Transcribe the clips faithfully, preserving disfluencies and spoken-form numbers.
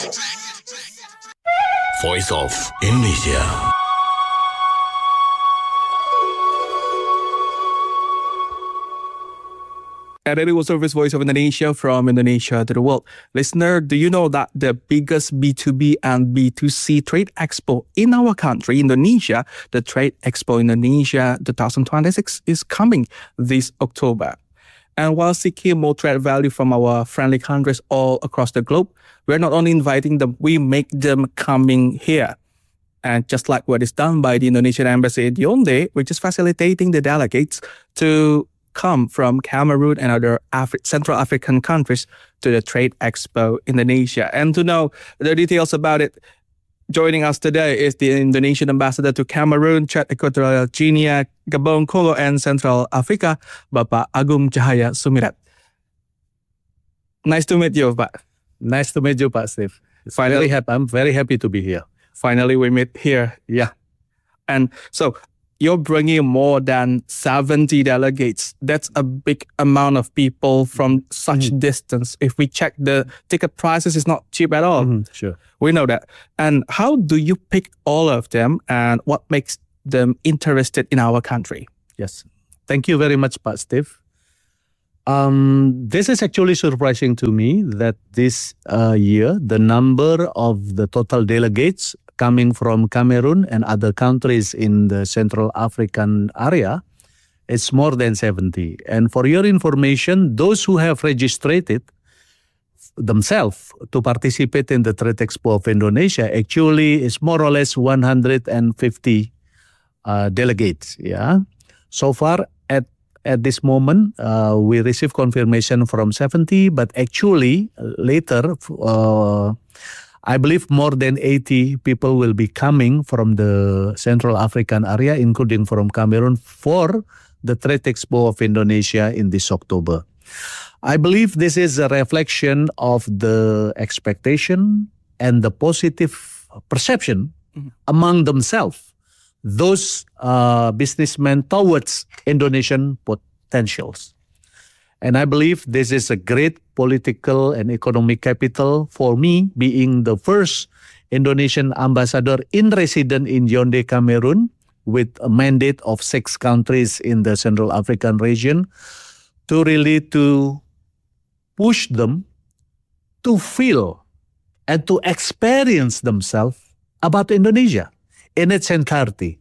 Voice of Indonesia. And Radio Service Voice of Indonesia from Indonesia to the world. Listener, do you know that the biggest B two B and B two C trade expo in our country, Indonesia, the Trade Expo Indonesia twenty twenty-six, is coming this October? And while seeking more trade value from our friendly countries all across the globe, we're not only inviting them, we make them coming here. And just like what is done by the Indonesian Embassy in Yaoundé, we're just facilitating the delegates to come from Cameroon and other Afri- Central African countries to the Trade Expo Indonesia. And to know the details about it, joining us today is the Indonesian ambassador to Cameroon, Chad, Equatorial Guinea, Gabon, Congo, and Central Africa, Bapak Agung Cahaya Sumirat. Nice to meet you, Pak. Nice to meet you, Pak Steve. It's Finally, very happy. I'm very happy to be here. Finally, we meet here. Yeah. And so you're bringing more than seventy delegates. That's a big amount of people from such mm-hmm. distance. If we check the ticket prices, it's not cheap at all. Mm-hmm. Sure. We know that. And how do you pick all of them and what makes them interested in our country? Yes. Thank you very much, Pak Steve. Um, this is actually surprising to me that this uh, year, the number of the total delegates coming from Cameroon and other countries in the Central African area, it's more than seventy. And for your information, those who have registered themselves to participate in the Trade Expo of Indonesia actually is more or less one hundred fifty uh, delegates. Yeah. So far, at at this moment, uh, we receive confirmation from seventy, but actually later, uh, I believe more than eighty people will be coming from the Central African area, including from Cameroon, for the Trade Expo of Indonesia in this October. I believe this is a reflection of the expectation and the positive perception mm-hmm. among themselves, those uh, businessmen towards Indonesian potentials. And I believe this is a great political and economic capital for me, being the first Indonesian ambassador in residence in Yaoundé, Cameroon, with a mandate of six countries in the Central African region, to really to push them to feel and to experience themselves about Indonesia in its entirety.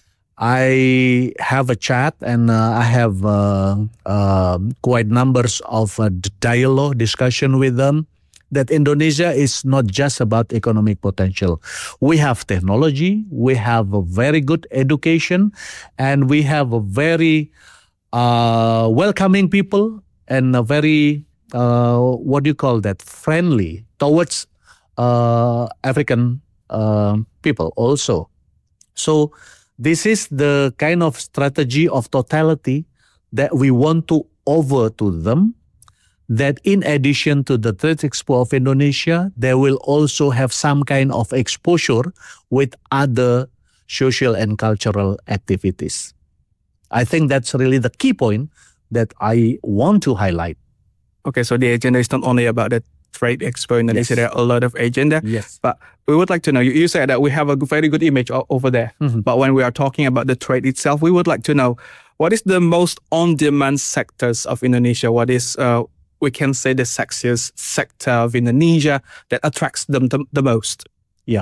I have a chat and uh, I have uh, uh, quite numbers of uh, dialogue, discussion with them, that Indonesia is not just about economic potential. We have technology, we have a very good education, and we have a very uh, welcoming people and a very, uh, what do you call that, friendly towards uh, African uh, people also. So this is the kind of strategy of totality that we want to offer to them, that in addition to the Trade Expo of Indonesia, they will also have some kind of exposure with other social and cultural activities. I think that's really the key point that I want to highlight. Okay, so the agenda is not only about the Trade Expo in Indonesia, yes. There are a lot of agenda. Yes. But we would like to know, you, you said that we have a very good image o- over there. Mm-hmm. But when we are talking about the trade itself, we would like to know, what is the most on-demand sectors of Indonesia? What is, uh, we can say, the sexiest sector of Indonesia that attracts them the, the most? Yeah.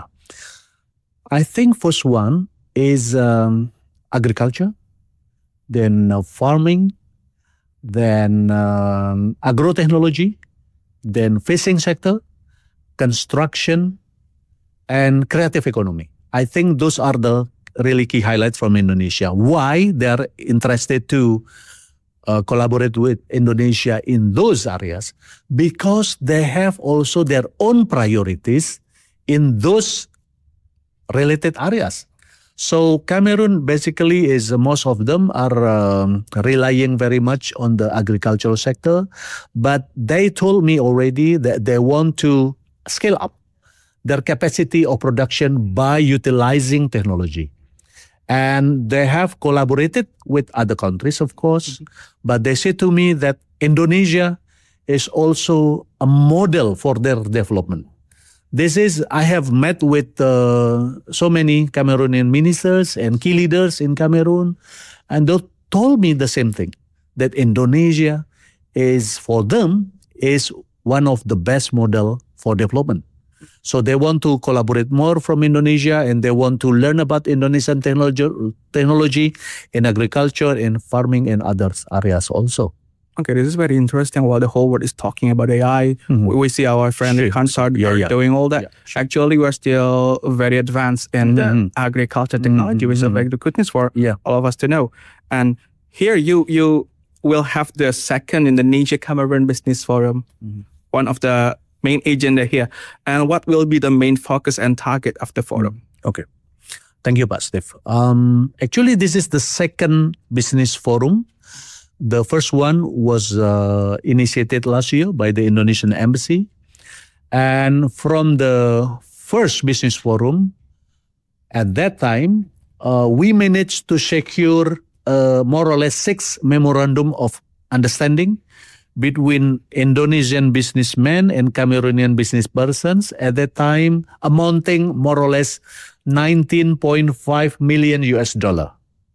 I think first one is um, agriculture, then uh, farming, then um, agrotechnology, then fishing sector, construction, and creative economy. I think those are the really key highlights from Indonesia. Why they're interested to uh, collaborate with Indonesia in those areas? Because they have also their own priorities in those related areas. So Cameroon basically is, uh, most of them are um, relying very much on the agricultural sector, but they told me already that they want to scale up their capacity of production by utilizing technology. And they have collaborated with other countries, of course, mm-hmm. but they say to me that Indonesia is also a model for their development. This is, I have met with uh, so many Cameroonian ministers and key leaders in Cameroon, and they told me the same thing, that Indonesia is, for them, is one of the best model for development. So they want to collaborate more from Indonesia, and they want to learn about Indonesian technology, technology in agriculture, in farming, and other areas also. Okay, this is very interesting while the whole world is talking about A I. Mhm. We, we see our friend Sure. Hansard Yeah, yeah. doing all that. Yeah, sure. Actually, we're still very advanced in the Mhm. agriculture technology, which is a Mhm. very good news for Yeah. all of us to know. And here you you will have the second Indonesia Cameroon Business Forum, Mhm. one of the main agenda here. And what will be the main focus and target of the forum? Okay. Thank you, Pak Steve. Um, actually, this is the second business forum. The first one was uh, initiated last year by the Indonesian Embassy. And from the first business forum, at that time, uh, we managed to secure uh, more or less six memorandum of understanding between Indonesian businessmen and Cameroonian business persons at that time, amounting more or less nineteen point five million U S dollar.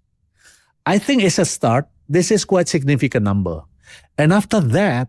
I think it's a start. This is quite significant number. And after that,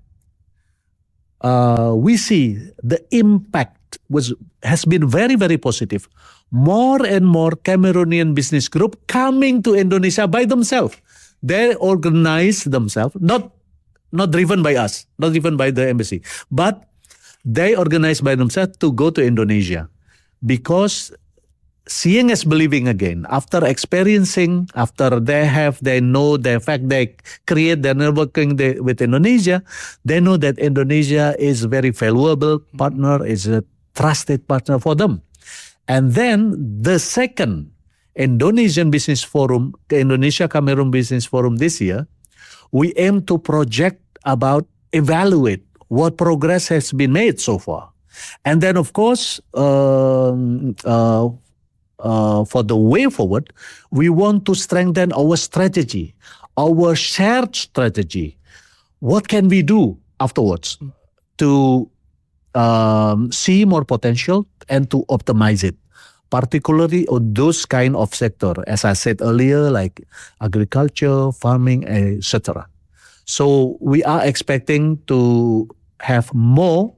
uh, we see the impact was has been very, very positive. More and more Cameroonian business group coming to Indonesia by themselves. They organize themselves, not not driven by us, not driven by the embassy, but they organize by themselves to go to Indonesia, because seeing is believing again. After experiencing, after they have, they know the fact they create their networking they, with Indonesia, they know that Indonesia is very valuable partner, is a trusted partner for them. And then the second Indonesian Business Forum, the Indonesia Cameroon Business Forum this year, we aim to project about, evaluate what progress has been made so far. And then, of course, um, uh, uh, for the way forward, we want to strengthen our strategy, our shared strategy. What can we do afterwards to um, see more potential and to optimize it, particularly on those kind of sector, as I said earlier, like agriculture, farming, et cetera. So we are expecting to have more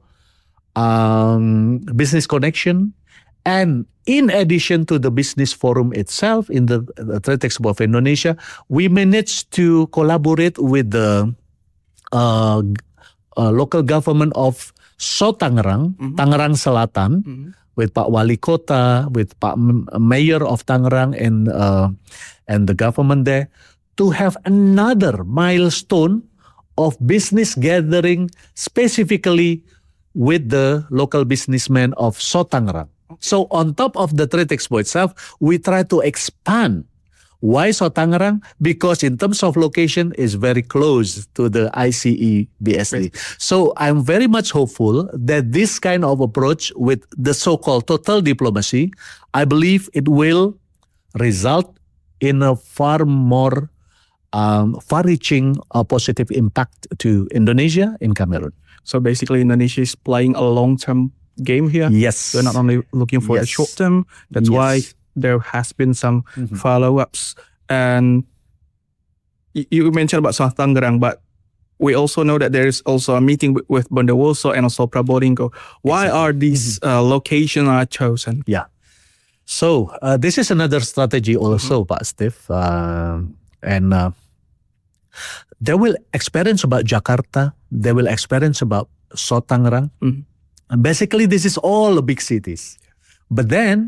um, business connection, and in addition to the business forum itself in the, the Trade Expo of Indonesia, we managed to collaborate with the uh, uh, local government of So Tangerang, Mhm. Tangerang Selatan, Mhm. with Pak Wali Kota, with Pak M- Mayor of Tangerang, and uh, and the government there, to have another milestone of business gathering specifically with the local businessmen of So Tangerang. So on top of the Trade Expo itself, we try to expand. Why So Tangerang? Because in terms of location, is very close to the I C E B S D. So I'm very much hopeful that this kind of approach with the so-called total diplomacy, I believe it will result in a far more um, far-reaching uh, positive impact to Indonesia in Cameroon. So basically, Indonesia is playing a long-term game here. Yes. We're not only looking for a Yes. short term. That's why Yes. there has been some Mhm. follow-ups. And y- you mentioned about South Tangerang, but we also know that there is also a meeting with, with Bondowoso and also Probolinggo. Why Exactly. are these uh, locations are chosen? Yeah. So uh, this is another strategy also, Pak Steve. Uh, and uh, they will experience about Jakarta. They will experience about So Tangerang. Mhm. And basically, this is all big cities. But then,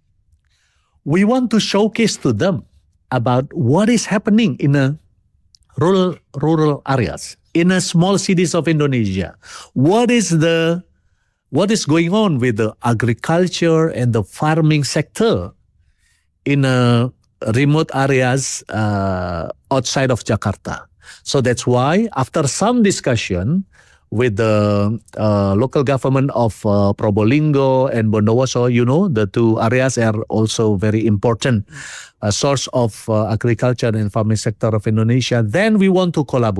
we want to showcase to them about what is happening in a rural rural areas, in a small cities of Indonesia. What is the what is going on with the agriculture and the farming sector in uh, remote areas uh, outside of Jakarta. So that's why after some discussion with the uh, local government of uh, Probolinggo and Bondowoso, you know, the two areas are also very important uh, source of uh, agriculture and farming sector of Indonesia. Then we want to collaborate.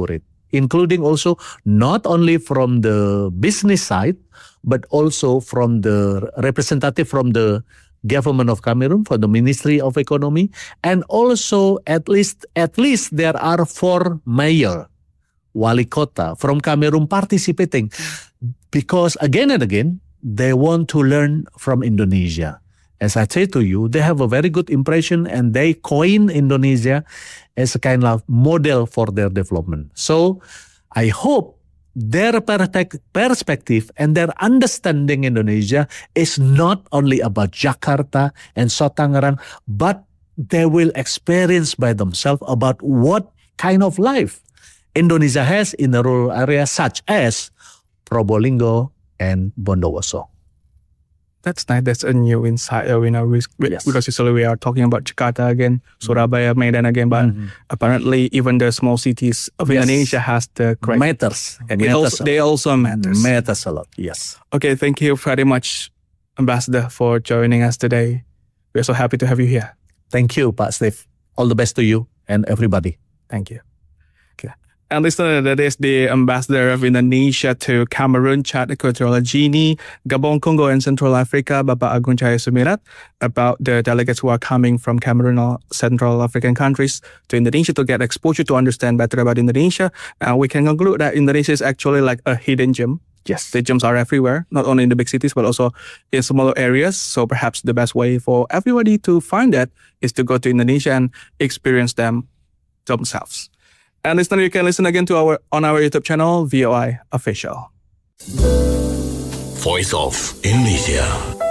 including also not only from the business side, but also from the representative from the government of Cameroon, from the Ministry of Economy, and also at least at least there are four mayor, wali kota from Cameroon participating, because again and again they want to learn from Indonesia. As I say to you, they have a very good impression and they coin Indonesia as a kind of model for their development. So I hope their perspec- perspective and their understanding Indonesia is not only about Jakarta and Sotangerang, but they will experience by themselves about what kind of life Indonesia has in the rural areas such as Probolinggo and Bondowoso. That's nice. That's a new insight. Uh, you know, we, we, Yes. because usually we are talking about Jakarta again, Surabaya, Medan again, but Mhm. apparently even the small cities of Yes. Indonesia has the correct. Matters. and it Matters also, a they lot. also matters. Matters a lot. Yes. Okay, thank you very much, Ambassador, for joining us today. We're so happy to have you here. Thank you, Pak Steve. All the best to you and everybody. Thank you. Okay. And listener, that is the Ambassador of Indonesia to Cameroon, Chad, Equatorial Guinea, Gabon, Congo, and Central Africa, Bapak Agung Cahaya Sumirat, about the delegates who are coming from Cameroon or Central African countries to Indonesia to get exposure to understand better about Indonesia. And we can conclude that Indonesia is actually like a hidden gem. Yes. The gems are everywhere, not only in the big cities, but also in smaller areas. So perhaps the best way for everybody to find that is to go to Indonesia and experience them themselves. And listener, you can listen again to our on our YouTube channel, V O I Official. Voice of Indonesia.